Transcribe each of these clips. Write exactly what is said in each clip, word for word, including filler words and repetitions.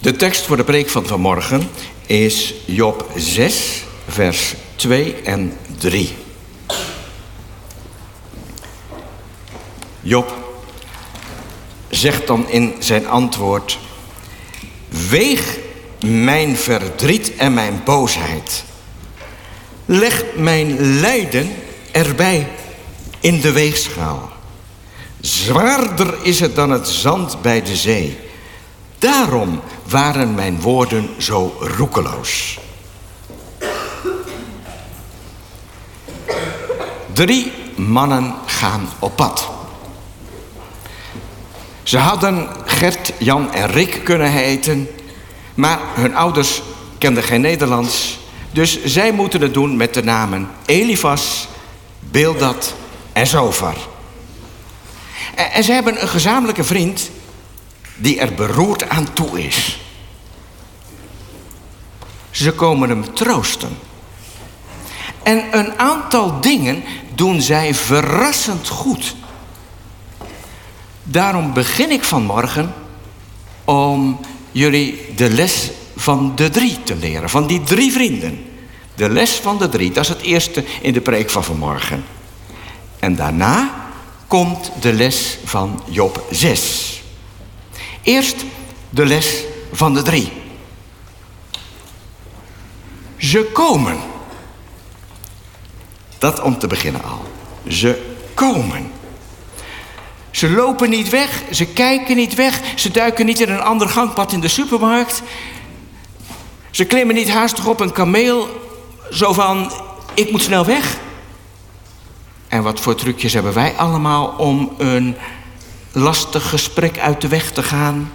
De tekst voor de preek van vanmorgen is Job zes, vers twee en drie. Job zegt dan in zijn antwoord: weeg mijn verdriet en mijn boosheid. Leg mijn lijden erbij in de weegschaal. Zwaarder is het dan het zand bij de zee. Daarom waren mijn woorden zo roekeloos. Drie mannen gaan op pad. Ze hadden Gert, Jan en Rick kunnen heten, maar hun ouders kenden geen Nederlands. Dus zij moeten het doen met de namen Elifas, Bildad en Zofar. En, en ze hebben een gezamenlijke vriend die er beroerd aan toe is. Ze komen hem troosten. En een aantal dingen doen zij verrassend goed. Daarom begin ik vanmorgen om jullie de les van de drie te leren. Van die drie vrienden. De les van de drie, dat is het eerste in de preek van vanmorgen. En daarna komt de les van Job zes. Eerst de les van de drie. Ze komen. Dat om te beginnen al. Ze komen. Ze lopen niet weg, ze kijken niet weg, ze duiken niet in een ander gangpad in de supermarkt. Ze klimmen niet haastig op een kameel, zo van, ik moet snel weg. En wat voor trucjes hebben wij allemaal om een lastig gesprek uit de weg te gaan?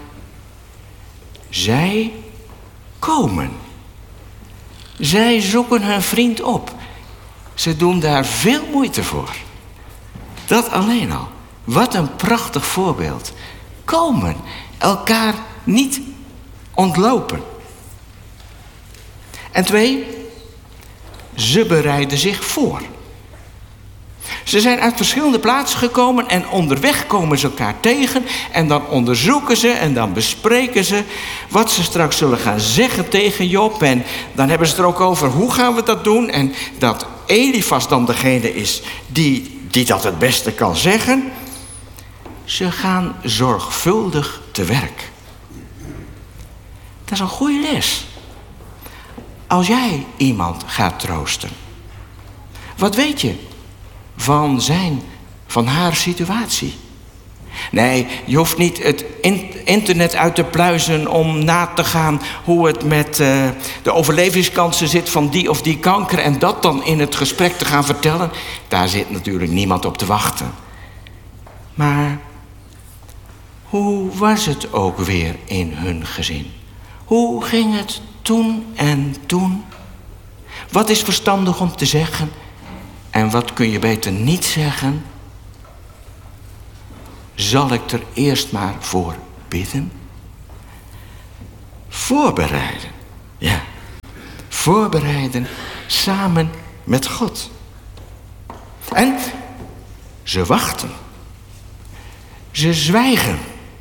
Zij komen. Zij zoeken hun vriend op. Ze doen daar veel moeite voor. Dat alleen al. Wat een prachtig voorbeeld. Komen. Elkaar niet ontlopen. En twee, ze bereiden zich voor. Ze zijn uit verschillende plaatsen gekomen en onderweg komen ze elkaar tegen. En dan onderzoeken ze en dan bespreken ze wat ze straks zullen gaan zeggen tegen Job. En dan hebben ze het er ook over hoe gaan we dat doen. En dat Elifas dan degene is die, die dat het beste kan zeggen. Ze gaan zorgvuldig te werk. Dat is een goede les. Als jij iemand gaat troosten. Wat weet je van zijn, van haar situatie? Nee, je hoeft niet het internet uit te pluizen om na te gaan hoe het met uh, de overlevingskansen zit van die of die kanker en dat dan in het gesprek te gaan vertellen. Daar zit natuurlijk niemand op te wachten. Maar hoe was het ook weer in hun gezin? Hoe ging het toen en toen? Wat is verstandig om te zeggen? En wat kun je beter niet zeggen? Zal ik er eerst maar voor bidden? Voorbereiden. Ja. Voorbereiden samen met God. En ze wachten. Ze zwijgen.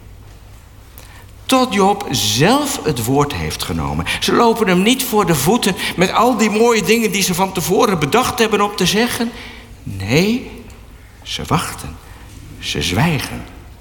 Tot Job zelf het woord heeft genomen. Ze lopen hem niet voor de voeten met al die mooie dingen die ze van tevoren bedacht hebben om te zeggen. Nee, ze wachten. Ze zwijgen.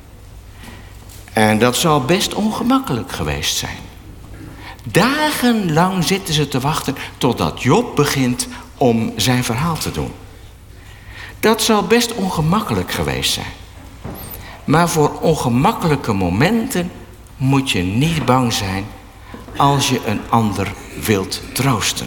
En dat zal best ongemakkelijk geweest zijn. Dagenlang zitten ze te wachten totdat Job begint om zijn verhaal te doen. Dat zal best ongemakkelijk geweest zijn. Maar voor ongemakkelijke momenten moet je niet bang zijn als je een ander wilt troosten.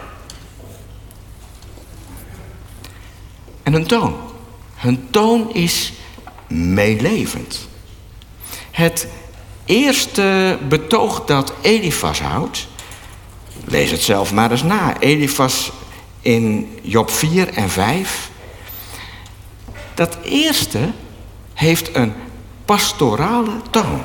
En hun toon. Hun toon is meelevend. Het eerste betoog dat Elifas houdt, lees het zelf maar eens na. Elifas in Job vier en vijf. Dat eerste heeft een pastorale toon.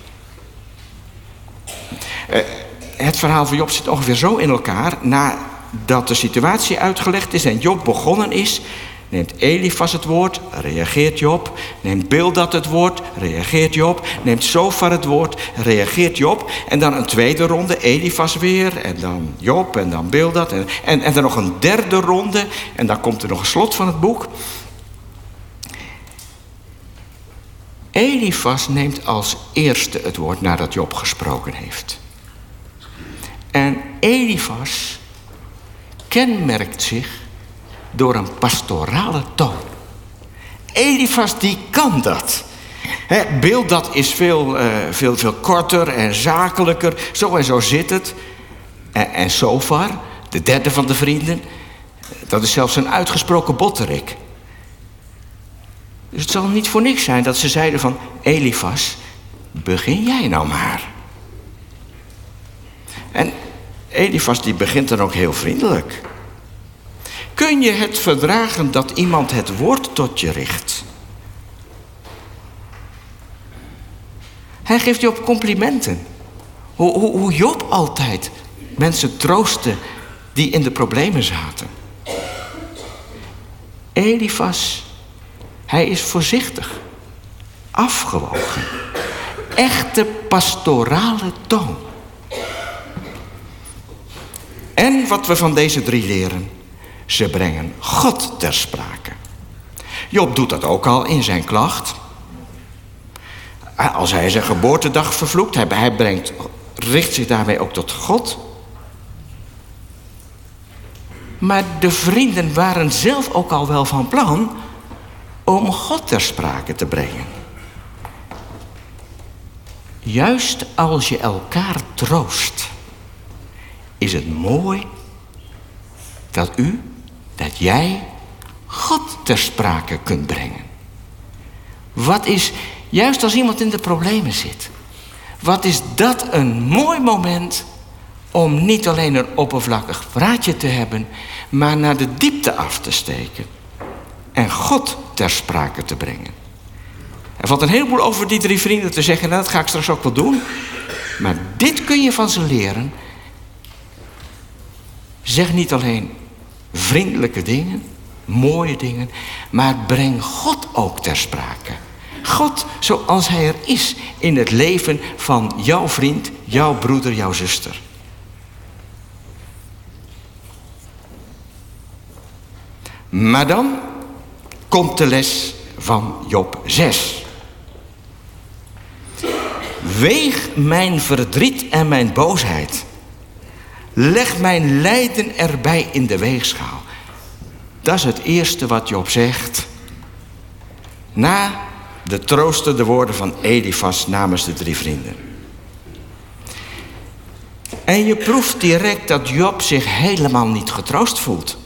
Uh, het verhaal van Job zit ongeveer zo in elkaar. Nadat de situatie uitgelegd is en Job begonnen is, Neemt Elifas het woord, reageert Job. Neemt Bildad het woord, reageert Job. Neemt Zofar het woord, reageert Job. En dan een tweede ronde, Elifas weer. En dan Job en dan Bildad. En, en, en dan nog een derde ronde. En dan komt er nog een slot van het boek. Elifas neemt als eerste het woord nadat Job gesproken heeft. En Elifas kenmerkt zich door een pastorale toon. Elifas die kan dat. He, Bildad is veel, uh, veel, veel korter en zakelijker. Zo en zo zit het. En, en Zofar, de derde van de vrienden, dat is zelfs een uitgesproken botterik. Dus het zal niet voor niks zijn dat ze zeiden van... Elifas, begin jij nou maar. En Elifas die begint dan ook heel vriendelijk. Kun je het verdragen dat iemand het woord tot je richt? Hij geeft Job complimenten. Hoe, hoe, hoe Job altijd mensen troostte die in de problemen zaten. Elifas, hij is voorzichtig, afgewogen. Echte pastorale toon. En wat we van deze drie leren, ze brengen God ter sprake. Job doet dat ook al in zijn klacht. Als hij zijn geboortedag vervloekt, hij, hij brengt, richt zich daarmee ook tot God. Maar de vrienden waren zelf ook al wel van plan om God ter sprake te brengen. Juist als je elkaar troost, is het mooi dat u, dat jij God ter sprake kunt brengen. Wat is, juist als iemand in de problemen zit, wat is dat een mooi moment om niet alleen een oppervlakkig praatje te hebben, maar naar de diepte af te steken en God ter sprake te brengen. Er valt een heleboel over die drie vrienden te zeggen, en dat ga ik straks ook wel doen. Maar dit kun je van ze leren. Zeg niet alleen vriendelijke dingen, mooie dingen, maar breng God ook ter sprake. God zoals hij er is in het leven van jouw vriend, jouw broeder, jouw zuster. Maar dan komt de les van Job zes. Weeg mijn verdriet en mijn boosheid. Leg mijn lijden erbij in de weegschaal. Dat is het eerste wat Job zegt. Na de troostende woorden van Elifas namens de drie vrienden. En je proeft direct dat Job zich helemaal niet getroost voelt.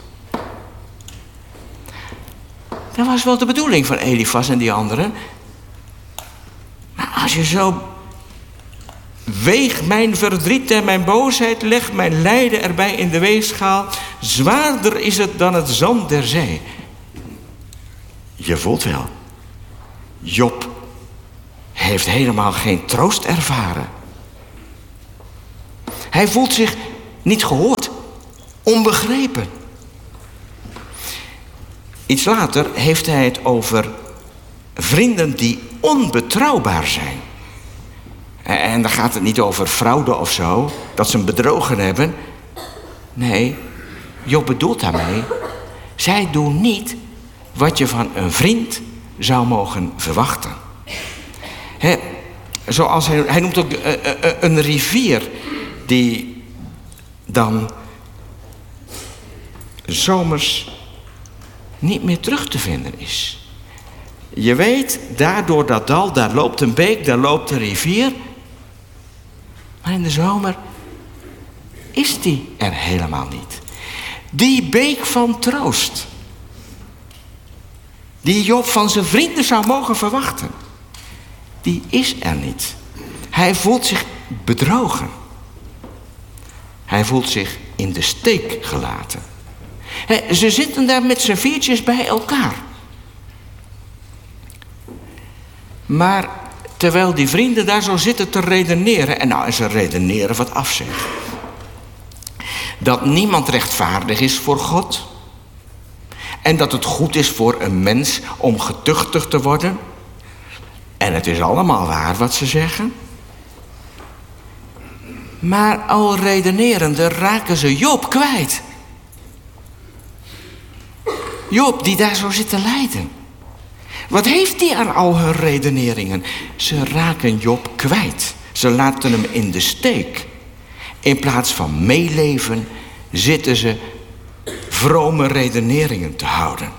Dat was wel de bedoeling van Elifas en die anderen. Maar als je zo... Weeg mijn verdriet en mijn boosheid, leg mijn lijden erbij in de weegschaal. Zwaarder is het dan het zand der zee. Je voelt wel. Job heeft helemaal geen troost ervaren. Hij voelt zich niet gehoord, onbegrepen. Iets later heeft hij het over vrienden die onbetrouwbaar zijn. En dan gaat het niet over fraude of zo, dat ze hem bedrogen hebben. Nee, Job bedoelt daarmee, zij doen niet wat je van een vriend zou mogen verwachten. He, zoals hij, hij noemt ook uh, uh, uh, een rivier die dan zomers niet meer terug te vinden is. Je weet, daar door dat dal, daar loopt een beek, daar loopt een rivier. Maar in de zomer is die er helemaal niet. Die beek van troost, die Job van zijn vrienden zou mogen verwachten, die is er niet. Hij voelt zich bedrogen. Hij voelt zich in de steek gelaten. He, ze zitten daar met z'n viertjes bij elkaar. Maar terwijl die vrienden daar zo zitten te redeneren, en nou is er redeneren wat afzegt. Dat niemand rechtvaardig is voor God. En dat het goed is voor een mens om getuchtigd te worden. En het is allemaal waar wat ze zeggen. Maar al redenerende raken ze Job kwijt. Job die daar zo zit te lijden. Wat heeft hij aan al hun redeneringen? Ze raken Job kwijt. Ze laten hem in de steek. In plaats van meeleven zitten ze vrome redeneringen te houden.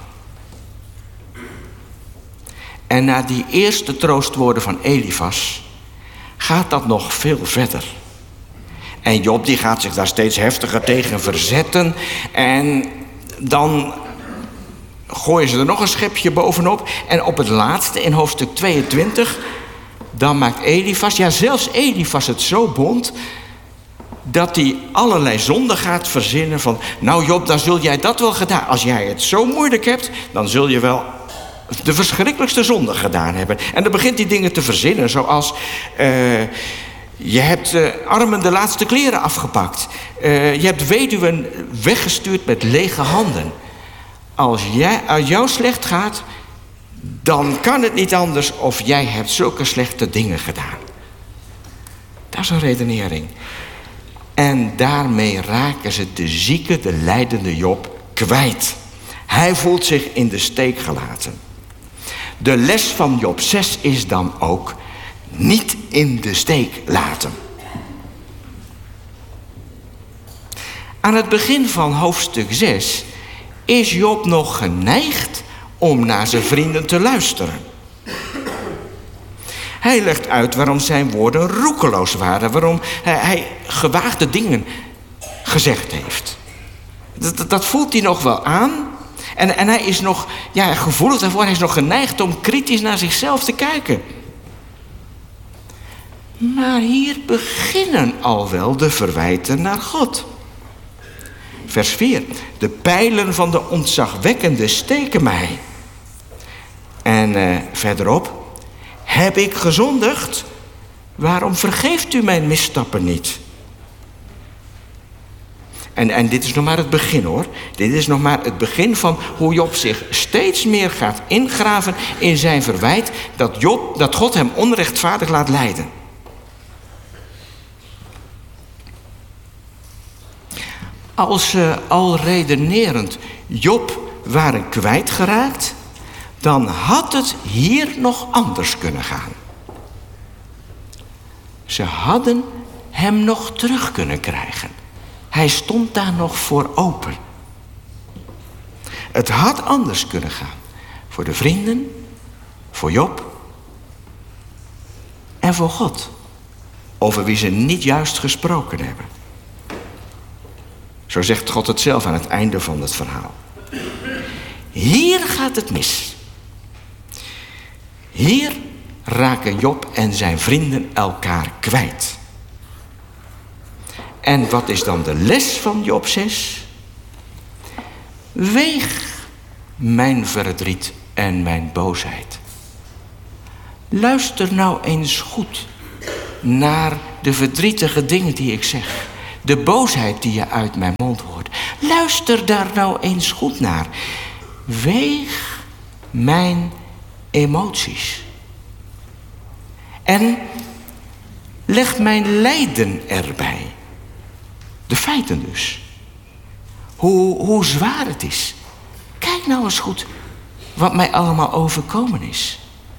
En na die eerste troostwoorden van Elifas gaat dat nog veel verder. En Job die gaat zich daar steeds heftiger tegen verzetten. En dan gooien ze er nog een schepje bovenop. En op het laatste, in hoofdstuk tweeëntwintig... dan maakt Elifas, ja zelfs Elifas het zo bond... dat hij allerlei zonden gaat verzinnen van... nou Job, dan zul jij dat wel gedaan. Als jij het zo moeilijk hebt, dan zul je wel de verschrikkelijkste zonde gedaan hebben. En dan begint hij dingen te verzinnen, zoals... Uh, je hebt uh, armen de laatste kleren afgepakt. Uh, je hebt weduwen weggestuurd met lege handen. Als, jij, als jou slecht gaat, dan kan het niet anders... of jij hebt zulke slechte dingen gedaan. Dat is een redenering. En daarmee raken ze de zieke, de lijdende Job kwijt. Hij voelt zich in de steek gelaten. De les van Job zes is dan ook... niet in de steek laten. Aan het begin van hoofdstuk zes... is Job nog geneigd om naar zijn vrienden te luisteren. Hij legt uit waarom zijn woorden roekeloos waren. Waarom hij gewaagde dingen gezegd heeft. Dat, dat voelt hij nog wel aan. En, en hij is nog ja, gevoelig daarvoor. Hij is nog geneigd om kritisch naar zichzelf te kijken. Maar hier beginnen al wel de verwijten naar God. Vers vier. De pijlen van de ontzagwekkende steken mij. En uh, verderop. Heb ik gezondigd? Waarom vergeeft u mijn misstappen niet? En, en dit is nog maar het begin hoor. Dit is nog maar het begin van hoe Job zich steeds meer gaat ingraven in zijn verwijt dat, Job, dat God hem onrechtvaardig laat lijden. Als ze al redenerend Job waren kwijtgeraakt, dan had het hier nog anders kunnen gaan. Ze hadden hem nog terug kunnen krijgen. Hij stond daar nog voor open. Het had anders kunnen gaan. Voor de vrienden, voor Job en voor God. Over wie ze niet juist gesproken hebben. Zo zegt God het zelf aan het einde van het verhaal. Hier gaat het mis. Hier raken Job en zijn vrienden elkaar kwijt. En wat is dan de les van Job zes? Weeg mijn verdriet en mijn boosheid. Luister nou eens goed naar de verdrietige dingen die ik zeg. De boosheid die je uit mijn mond hoort. Luister daar nou eens goed naar. Weeg mijn emoties. En leg mijn lijden erbij. De feiten dus. Hoe, hoe zwaar het is. Kijk nou eens goed wat mij allemaal overkomen is.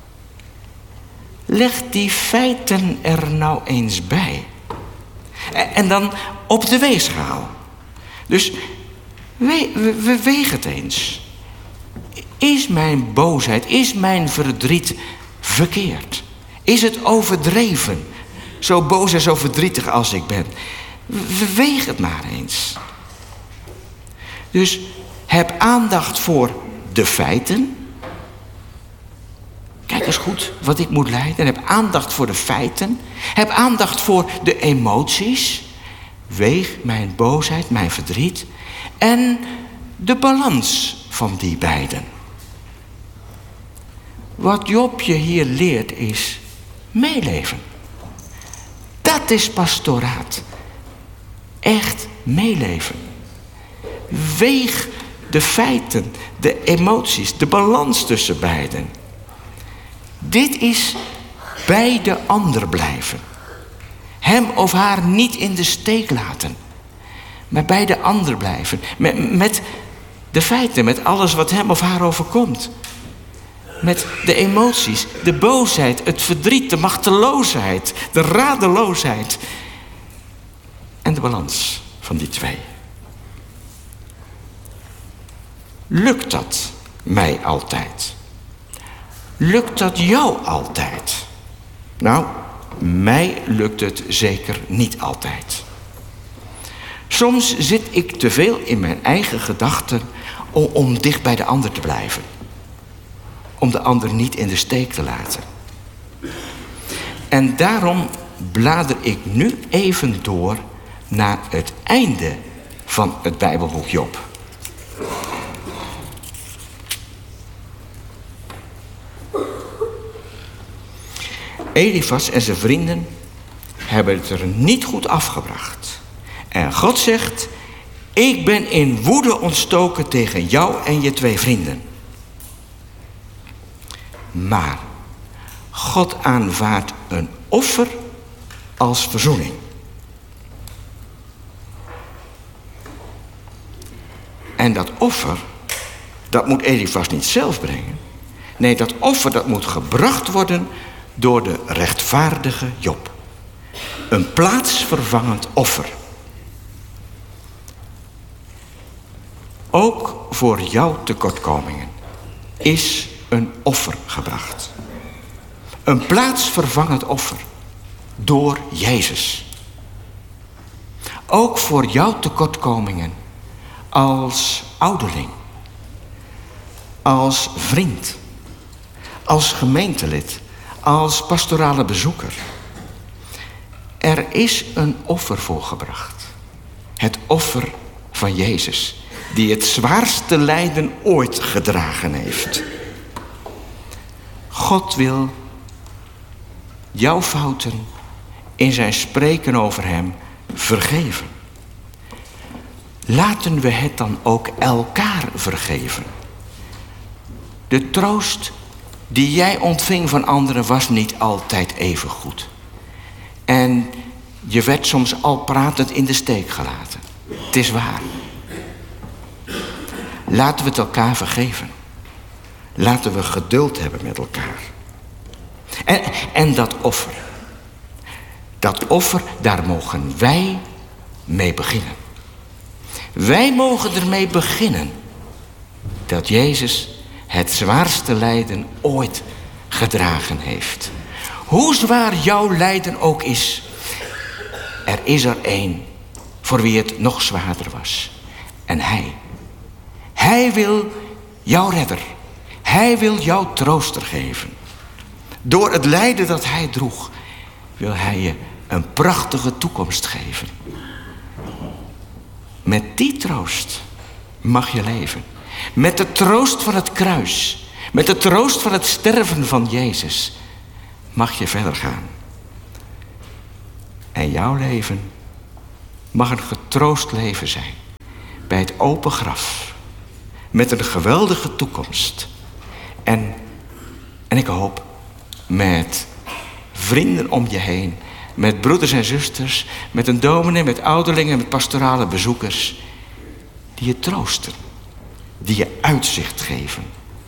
Leg die feiten er nou eens bij. En dan op de weegschaal. Dus we, we, weeg het eens. Is mijn boosheid, is mijn verdriet verkeerd? Is het overdreven? Zo boos en zo verdrietig als ik ben. Weeg het maar eens. Dus heb aandacht voor de feiten. Kijk eens goed wat ik moet lijden. Heb aandacht voor de feiten. Heb aandacht voor de emoties. Weeg mijn boosheid, mijn verdriet. En de balans van die beiden. Wat Job je hier leert is meeleven. Dat is pastoraat. Echt meeleven. Weeg de feiten, de emoties, de balans tussen beiden. Dit is bij de ander blijven. Hem of haar niet in de steek laten. Maar bij de ander blijven. Met, met de feiten, met alles wat hem of haar overkomt. Met de emoties, de boosheid, het verdriet, de machteloosheid, de radeloosheid. En de balans van die twee. Lukt dat mij altijd? Lukt dat jou altijd? Nou, mij lukt het zeker niet altijd. Soms zit ik te veel in mijn eigen gedachten om, om dicht bij de ander te blijven. Om de ander niet in de steek te laten. En daarom blader ik nu even door naar het einde van het Bijbelboek Job. Elifas en zijn vrienden hebben het er niet goed afgebracht. En God zegt, ik ben in woede ontstoken tegen jou en je twee vrienden. Maar God aanvaardt een offer als verzoening. En dat offer, dat moet Elifas niet zelf brengen. Nee, dat offer dat moet gebracht worden door de rechtvaardige Job. Een plaatsvervangend offer. Ook voor jouw tekortkomingen is een offer gebracht. Een plaatsvervangend offer door Jezus. Ook voor jouw tekortkomingen als ouderling, als vriend, als gemeentelid, als pastorale bezoeker. Er is een offer voorgebracht. Het offer van Jezus, die het zwaarste lijden ooit gedragen heeft. God wil jouw fouten in zijn spreken over hem vergeven. Laten we het dan ook elkaar vergeven. De troost die jij ontving van anderen was niet altijd even goed. En je werd soms al pratend in de steek gelaten. Het is waar. Laten we het elkaar vergeven. Laten we geduld hebben met elkaar. En, en dat offer. Dat offer, daar mogen wij mee beginnen. Wij mogen ermee beginnen dat Jezus het zwaarste lijden ooit gedragen heeft. Hoe zwaar jouw lijden ook is, er is er één voor wie het nog zwaarder was. En hij, hij wil jouw redder. Hij wil jou trooster geven. Door het lijden dat hij droeg, wil hij je een prachtige toekomst geven. Met die troost mag je leven. Met de troost van het kruis. Met de troost van het sterven van Jezus mag je verder gaan. En jouw leven mag een getroost leven zijn. Bij het open graf. Met een geweldige toekomst. En, en ik hoop met vrienden om je heen. Met broeders en zusters. Met een dominee, met ouderlingen, met pastorale bezoekers. Die je troosten. Die je uitzicht geven.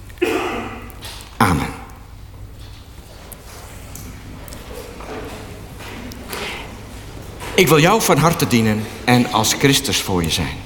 Amen. Ik wil jou van harte dienen en als Christus voor je zijn.